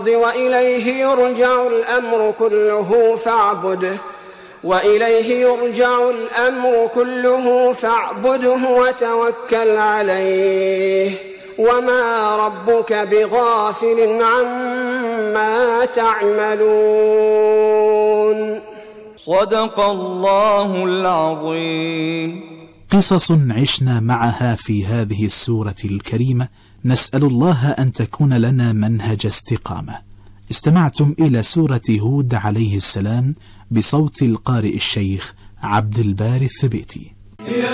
وإليه يرجع الأمر كله فاعبده وتوكل عليه وما ربك بغافل عما تعملون. صدق الله العظيم. قصص عشنا معها في هذه السورة الكريمة، نسأل الله أن تكون لنا منهج استقامة. استمعتم إلى سورة هود عليه السلام بصوت القارئ الشيخ عبد الباري الثبيتي.